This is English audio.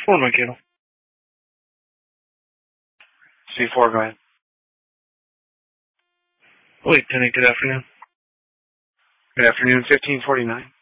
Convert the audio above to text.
Four, my candle. C4, go ahead. Wait, Penny, good afternoon. Good afternoon, 1549.